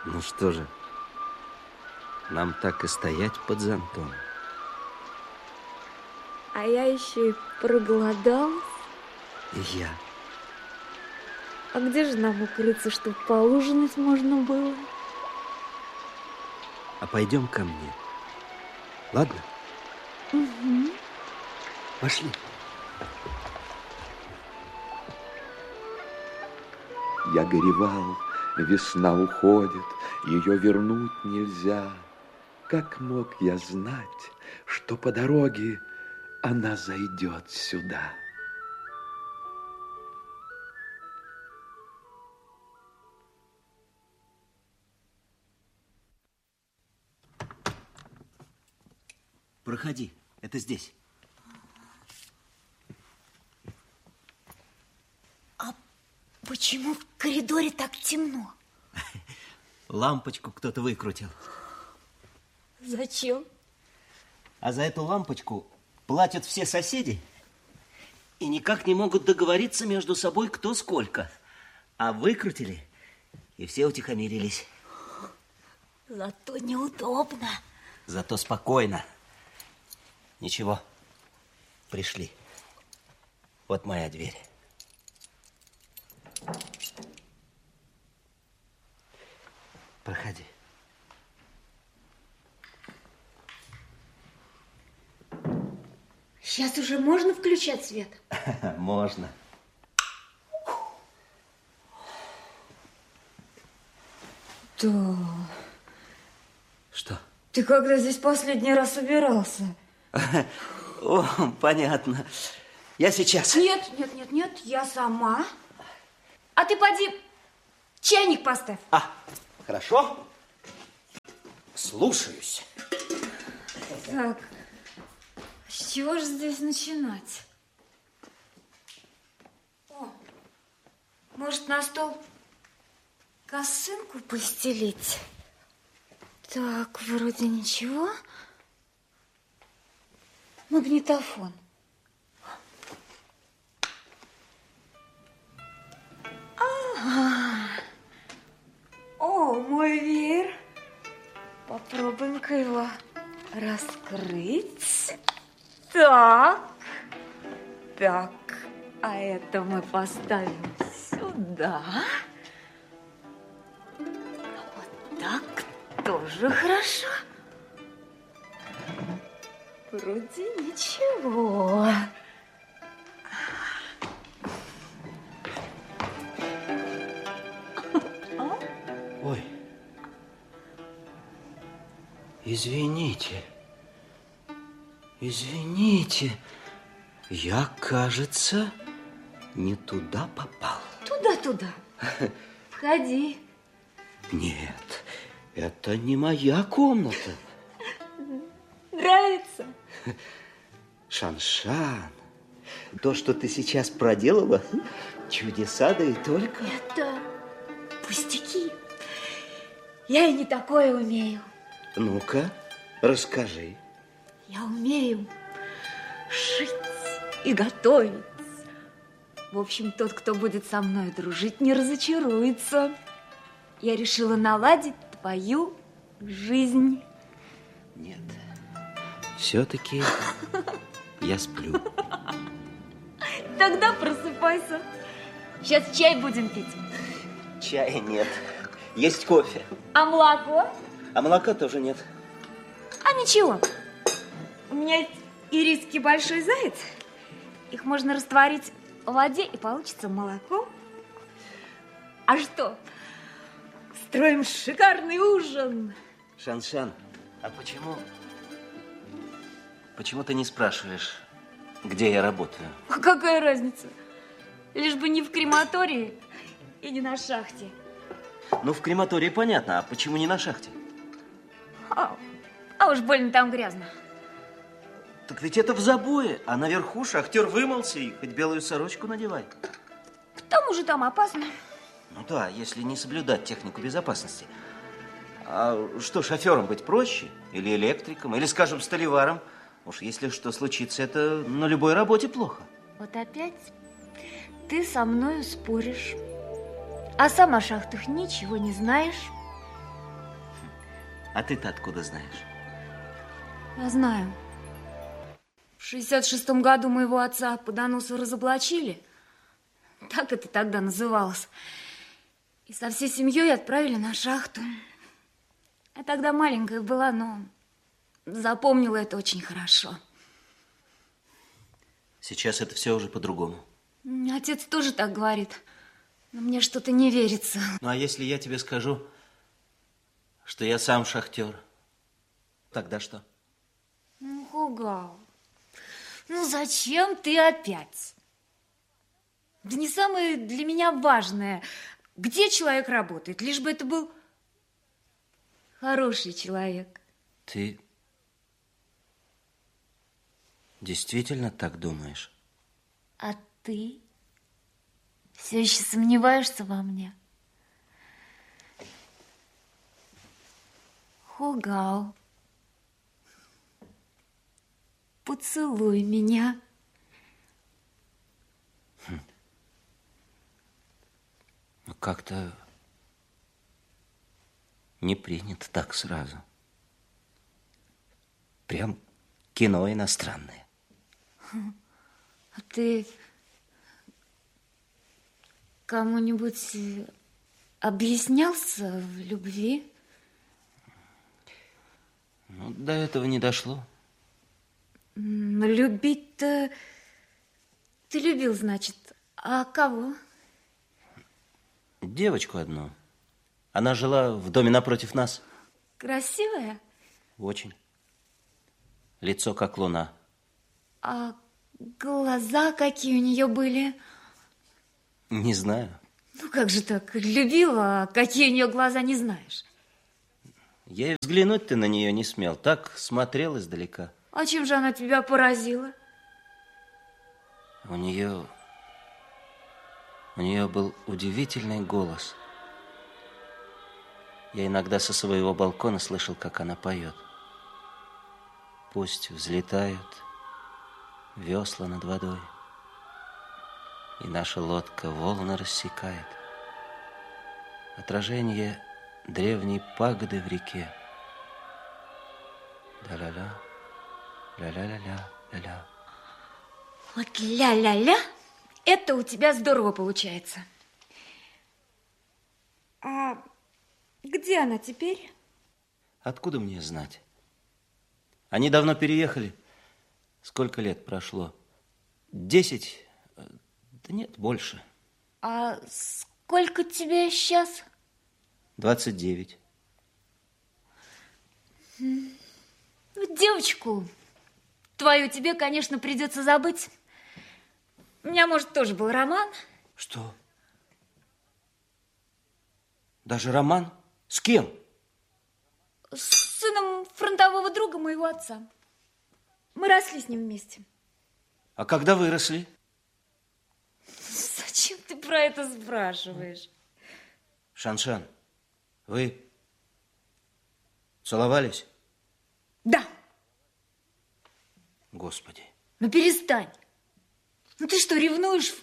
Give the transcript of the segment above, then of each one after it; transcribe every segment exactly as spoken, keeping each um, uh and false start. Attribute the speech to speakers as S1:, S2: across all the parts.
S1: Ну что же, нам так и стоять под зонтом.
S2: А я еще и проголодалась.
S1: И я.
S2: А где же нам укрыться, чтобы поужинать можно было?
S1: А пойдем ко мне. Ладно?
S2: Угу.
S1: Пошли.
S3: Я горевал, весна уходит, ее вернуть нельзя. Как мог я знать, что по дороге она зайдет сюда?
S1: Проходи, это здесь.
S4: А почему в коридоре так темно?
S1: Лампочку кто-то выкрутил.
S4: Зачем?
S1: А за эту лампочку платят все соседи и никак не могут договориться между собой, кто сколько. А выкрутили, и все утихомирились.
S4: Зато неудобно.
S1: Зато спокойно. Ничего, пришли. Вот моя дверь. Проходи.
S4: Сейчас уже можно включать свет?
S1: Можно.
S2: Да.
S1: Что?
S2: Ты когда здесь последний раз убирался?
S1: О, понятно. Я сейчас.
S2: Нет, нет, нет, нет, я сама. А ты поди чайник поставь.
S1: А, хорошо. Слушаюсь.
S2: Так, с чего же здесь начинать? О, может, на стол косынку постелить? Так, вроде ничего. Магнитофон. Ага. О, мой веер. Попробуем-ка его раскрыть. Так. Так. А это мы поставим сюда. А вот так тоже хорошо. Вроде ничего.
S1: Ой. Извините. Извините. Я, кажется, не туда попал.
S2: Туда-туда. Входи.
S1: Нет, это не моя комната.
S2: Нравится?
S1: Шан-Шан, то, что ты сейчас проделала, чудеса, да и только.
S2: Это пустяки. Я и не такое умею.
S1: Ну-ка, расскажи.
S2: Я умею шить и готовить. В общем, тот, кто будет со мной дружить, не разочаруется. Я решила наладить твою жизнь.
S1: Нет, все-таки я сплю.
S2: Тогда просыпайся. Сейчас чай будем пить.
S1: Чая нет, есть кофе.
S2: А молоко?
S1: А молока тоже нет.
S2: А ничего. У меня есть ириски большой заяц. Их можно растворить в воде, и получится молоко. А что? Строим шикарный ужин.
S1: Шан-Шан, а почему... Почему ты не спрашиваешь, где я работаю?
S2: А какая разница? Лишь бы не в крематории и не на шахте.
S1: Ну, в крематории понятно, а почему не на шахте?
S2: А, а уж больно там грязно.
S1: Так ведь это в забое, а наверху шахтер вымылся и хоть белую сорочку надевай.
S2: К тому же там опасно.
S1: Ну да, если не соблюдать технику безопасности. А что, шофером быть проще? Или электриком? Или, скажем, столеваром? Уж если что случится, это на любой работе плохо.
S2: Вот опять ты со мною споришь. А сам о шахтах ничего не знаешь.
S1: А ты-то откуда знаешь?
S2: Я знаю. В шестьдесят шестом году моего отца по доносу разоблачили. Так это тогда называлось. И со всей семьей отправили на шахту. Я тогда маленькая была, но запомнила это очень хорошо.
S1: Сейчас это все уже по-другому.
S2: Отец тоже так говорит. Но мне что-то не верится.
S1: Ну, а если я тебе скажу, что я сам шахтер, тогда что?
S2: Ну, Хугал, ну зачем ты опять? Да не самое для меня важное, где человек работает, лишь бы это был хороший человек.
S1: Ты действительно так думаешь?
S2: А ты все еще сомневаешься во мне? Хугал, поцелуй меня.
S1: Хм. Ну, как-то не принято так сразу. Прям кино иностранное.
S2: А ты кому-нибудь объяснялся в любви?
S1: Ну, до этого не дошло.
S2: Но любить-то... Ты любил, значит. А кого?
S1: Девочку одну. Она жила в доме напротив нас.
S2: Красивая?
S1: Очень. Лицо как луна.
S2: А глаза какие у нее были?
S1: Не знаю.
S2: Ну как же так? Любила, а какие у нее глаза, не знаешь?
S1: Я и взглянуть-то на нее не смел. Так смотрел издалека.
S2: А чем же она тебя поразила?
S1: У нее... У нее был удивительный голос. Я иногда со своего балкона слышал, как она поет. Пусть взлетают весла над водой, и наша лодка волны рассекает. Отражение древней пагоды в реке. Ля-ля-ля, ля-ля-ля-ля, ля-ля.
S2: Вот ля-ля-ля, это у тебя здорово получается. А где она теперь?
S1: Откуда мне знать? Они давно переехали. Сколько лет прошло? Десять? Да нет, больше.
S2: А сколько тебе сейчас?
S1: Двадцать девять.
S2: Девочку твою тебе, конечно, придется забыть. У меня, может, тоже был роман.
S1: Что? Даже роман? С кем?
S2: С сыном фронтового друга моего отца. Мы росли с ним вместе.
S1: А когда выросли?
S2: Зачем ты про это спрашиваешь?
S1: Шан-Шан, вы целовались?
S2: Да.
S1: Господи.
S2: Ну, перестань. Ну, ты что, ревнуешь?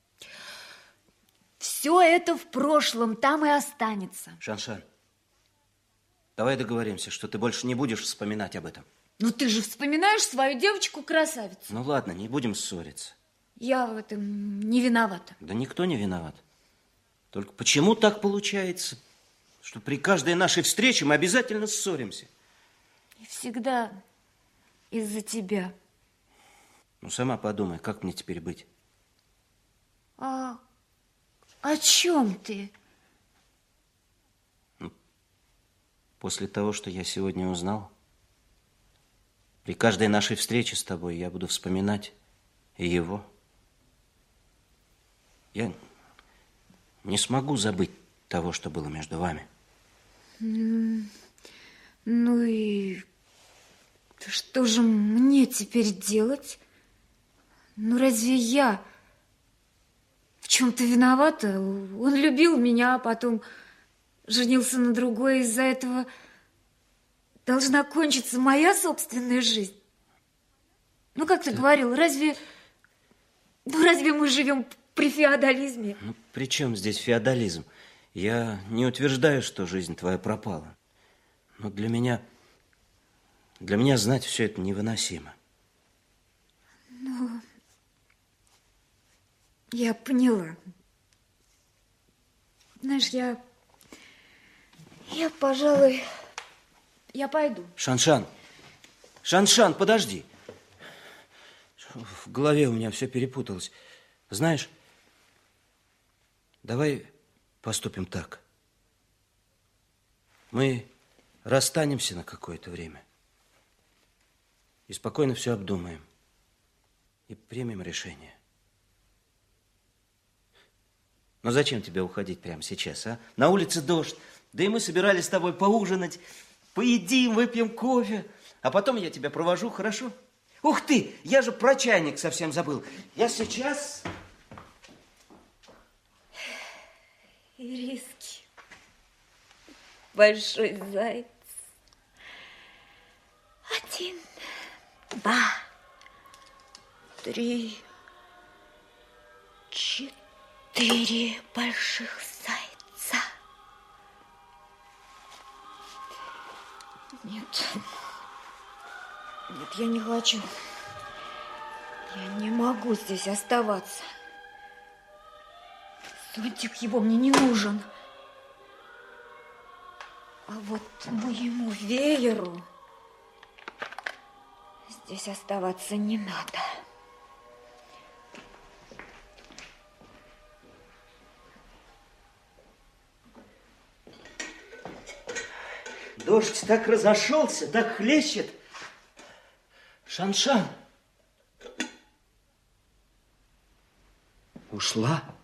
S2: Все это в прошлом, там и останется.
S1: Шан-Шан, давай договоримся, что ты больше не будешь вспоминать об этом.
S2: Ну, ты же вспоминаешь свою девочку-красавицу.
S1: Ну, ладно, не будем ссориться.
S2: Я в этом не виновата.
S1: Да никто не виноват. Только почему так получается, что при каждой нашей встрече мы обязательно ссоримся?
S2: И всегда из-за тебя.
S1: Ну, сама подумай, как мне теперь быть?
S2: А о чем ты?
S1: Ну, после того, что я сегодня узнал, при каждой нашей встрече с тобой я буду вспоминать и его. Я не смогу забыть того, что было между вами.
S2: Ну и что же мне теперь делать? Ну разве я в чем-то виновата? Он любил меня, а потом женился на другой. Из-за этого должна кончиться моя собственная жизнь. Ну, как ты, ты... говорил, разве... Ну, разве мы живем при феодализме?
S1: Ну, при чем здесь феодализм? Я не утверждаю, что жизнь твоя пропала. Но для меня, для меня знать все это невыносимо.
S2: Ну, я поняла. Знаешь, я, я, пожалуй, я пойду.
S1: Шаншан, Шаншан, подожди. В голове у меня все перепуталось. Знаешь, давай поступим так. Мы расстанемся на какое-то время и спокойно все обдумаем и примем решение. Но зачем тебе уходить прямо сейчас, а? На улице дождь, да и мы собирались с тобой поужинать, поедим, выпьем кофе, а потом я тебя провожу, хорошо? Ух ты, я же про чайник совсем забыл. Я сейчас...
S2: Ириски, большой заяц. Один, два, три, четыре больших зайца. Нет, нет, я не хочу. Я не могу здесь оставаться. Зонтик его мне не нужен. А вот моему вееру здесь оставаться не надо.
S1: Дождь так разошелся, так хлещет. Шаншан ушла.